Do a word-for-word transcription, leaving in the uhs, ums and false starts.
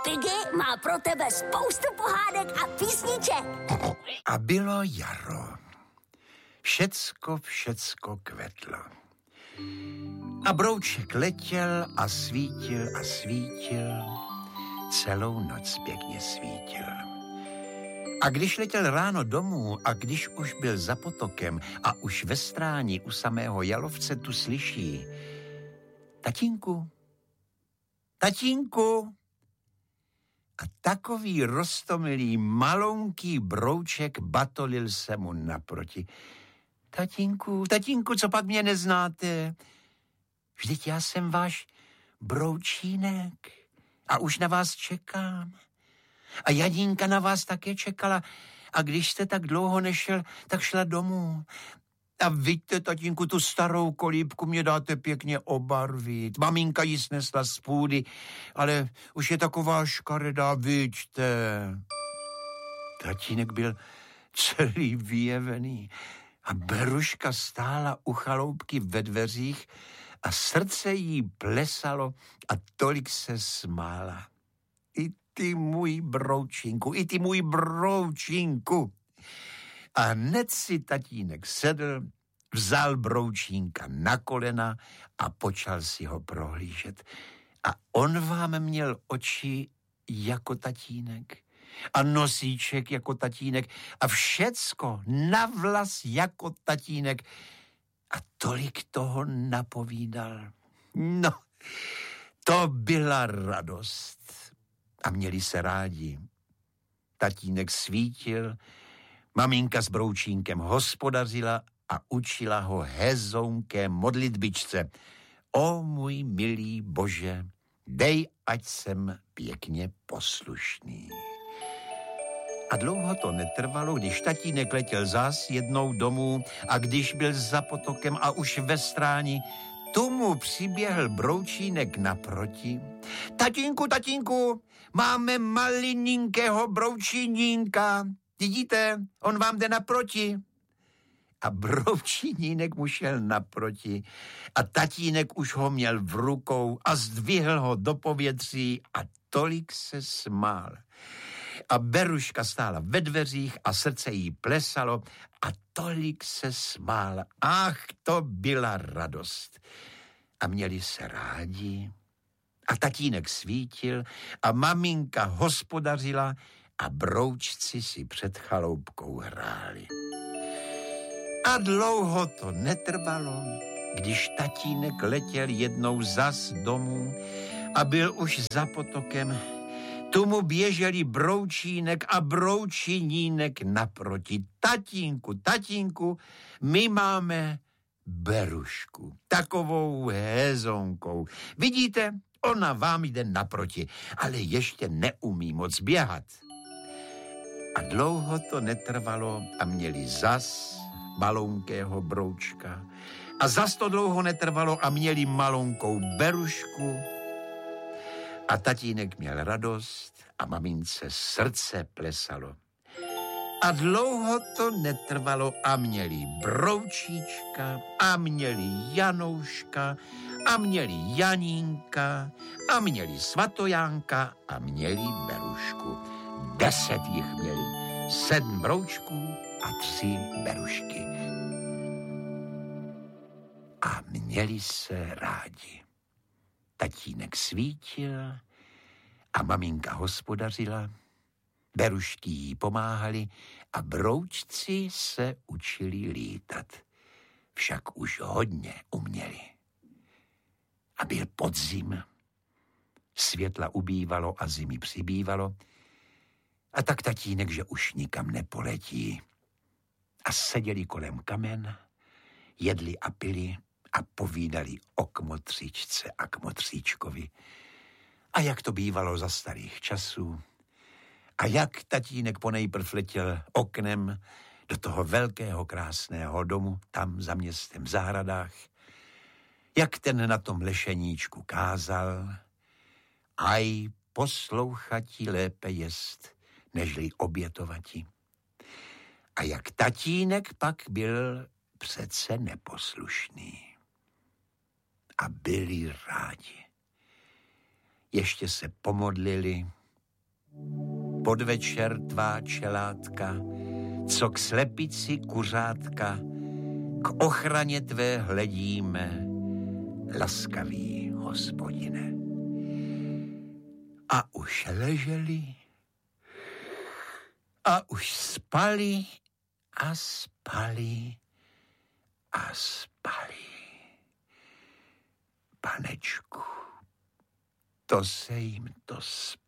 Piggy má pro tebe spoustu pohádek a písniček. A bylo jaro. Všecko, všecko kvetlo. A brouček letěl a svítil a svítil. Celou noc pěkně svítil. A když letěl ráno domů a když už byl za potokem a už ve stráni u samého jalovce tu slyší: Tatínku, tatínku. A takový roztomilý malounký brouček batolil se mu naproti. Tatínku, tatínku, co pak mě neznáte? Vždyť já jsem váš broučínek a už na vás čekám. A Janínka na vás také čekala a když jste tak dlouho nešel, tak šla domů. A vidíte, tatínku, tu starou kolíbku mě dáte pěkně obarvit. Maminka ji snesla z půdy, ale už je taková škaredá, vidíte. Tatínek byl celý vyjevený a Beruška stála u chaloupky ve dveřích a srdce jí plesalo a tolik se smála. I ty můj broučinku, i ty můj broučinku. A hned si tatínek sedl, vzal broučínka na kolena a počal si ho prohlížet. A on vám měl oči jako tatínek a nosíček jako tatínek a všecko na vlas jako tatínek. A tolik toho napovídal. No, to byla radost. A měli se rádi. Tatínek svítil, maminka s broučínkem hospodařila a učila ho hezounké modlitbičce. O můj milý Bože, dej, ať jsem pěkně poslušný. A dlouho to netrvalo, když tatínek letěl zás jednou domů a když byl za potokem a už ve stráni, tomu přiběhl broučínek naproti. Tatínku, tatínku, máme malininkého broučínínka. Vidíte, on vám jde naproti. A broučinínek mu šel naproti a tatínek už ho měl v rukou a zdvihl ho do povětří a tolik se smál. A Beruška stála ve dveřích a srdce jí plesalo a tolik se smál. Ach, to byla radost. A měli se rádi a tatínek svítil a maminka hospodařila a broučci si před chaloupkou hráli. A dlouho to netrvalo, když tatínek letěl jednou zas domů a byl už za potokem. Tu mu běželi broučínek a broučinínek naproti. Tatínku, tatínku, my máme Berušku, takovou hezonkou. Vidíte, ona vám jde naproti, ale ještě neumí moc běhat. A dlouho to netrvalo a měli zas malounkého broučka. A zas to dlouho netrvalo a měli malonkou Berušku. A tatínek měl radost a mamince srdce plesalo. A dlouho to netrvalo a měli broučíčka a měli Janouška a měli Janínka a měli Svatojánka a měli Berušku. Deset jich měli, sedm broučků a tři Berušky. A měli se rádi. Tatínek svítil a maminka hospodařila, Berušky jí pomáhali a broučci se učili lítat. Však už hodně uměli. A byl podzim. Světla ubývalo a zimy přibývalo. A tak tatínek, že už nikam nepoletí. A seděli kolem kamen, jedli a pili a povídali o kmotříčce a kmotříčkovi. A jak to bývalo za starých časů. A jak tatínek ponejprv letěl oknem do toho velkého krásného domu, tam za městem v zahradách. Jak ten na tom lešeníčku kázal. Aj poslouchati lépe jest, nežli obětovati. A jak tatínek pak byl přece neposlušný. A byli rádi. Ještě se pomodlili Podvečer tvá čelátka, co k slepici kuřátka, k ochraně tvé hledíme, laskavý Hospodine. A už leželi, a už spali, a spali, a spali. Panečku, to se jim to spali.